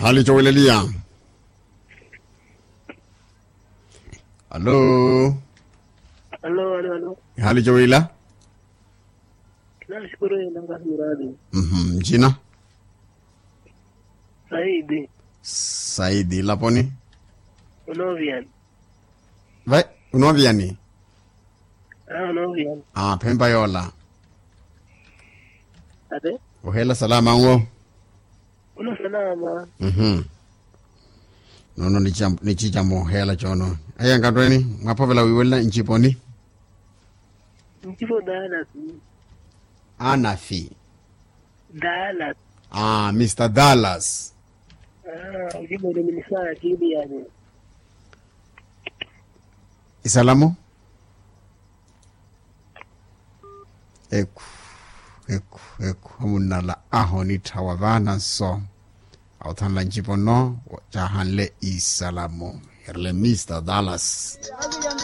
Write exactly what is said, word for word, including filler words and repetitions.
Hali Joelelia. Hello. Hello, hello, hello. Hali Joela. Nashukuru ina muradi. Mhm, jina? Saidi. Saidi laponi? Unovian. Vai, unoviani? Ah, unovian. Ah, Pemba yola. Ate? Ohela salama ngo. Una salama. Mhm. Nono ni cham ni chichamo hela chono. Aya ngadweni ngapovela wiwela nchiponi. Nchipo Dallas. Anafi. Dallas. Ah, Mister Dallas. Ah, ujibu ni minisa kibi yani. Isalamu? Eku. Eku. Eku. Hamunala aho ni tawavana so. Autanla nchipono. Jahanle isalamu. Herle Mister Dallas.